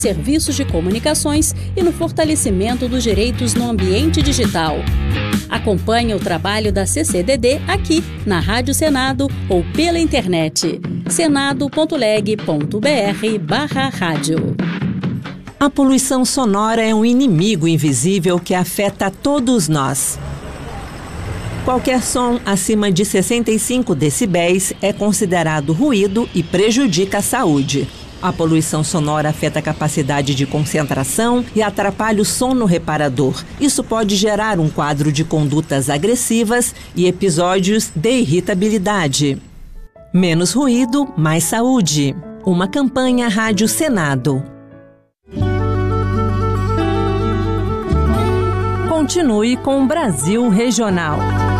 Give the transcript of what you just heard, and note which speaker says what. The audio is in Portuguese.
Speaker 1: serviços de comunicações e no fortalecimento dos direitos no ambiente digital. Acompanhe o trabalho da CCDD aqui na Rádio Senado ou pela internet senado.leg.br/rádio.
Speaker 2: A poluição sonora é um inimigo invisível que afeta todos nós. Qualquer som acima de 65 decibéis é considerado ruído e prejudica a saúde. A poluição sonora afeta a capacidade de concentração e atrapalha o sono reparador. Isso pode gerar um quadro de condutas agressivas e episódios de irritabilidade. Menos ruído, mais saúde. Uma campanha Rádio Senado. Continue com o Brasil Regional.